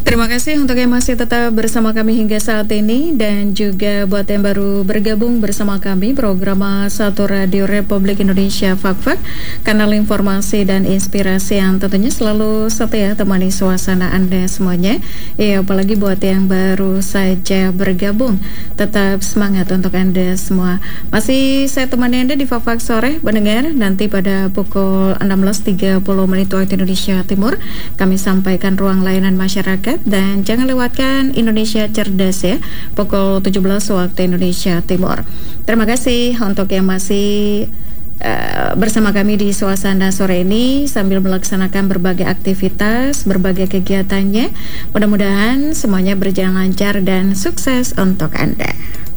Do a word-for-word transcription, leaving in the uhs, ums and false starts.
Terima kasih untuk yang masih tetap bersama kami hingga saat ini, dan juga buat yang baru bergabung bersama kami, program Satu Radio Republik Indonesia Fak-Fak, kanal informasi dan inspirasi yang tentunya selalu setia temani suasana Anda semuanya. Ya, apalagi buat yang baru saja bergabung, tetap semangat untuk Anda semua. Masih saya temani Anda di Fak-Fak sore, mendengar nanti pada pukul enam belas tiga puluh menit waktu Indonesia Timur kami sampaikan ruang layanan masyarakat. Dan jangan lewatkan Indonesia Cerdas ya, pukul tujuh belas waktu Indonesia Timur. Terima kasih untuk yang masih uh, bersama kami di suasana sore ini sambil melaksanakan berbagai aktivitas, berbagai kegiatannya. Mudah-mudahan semuanya berjalan lancar dan sukses untuk Anda.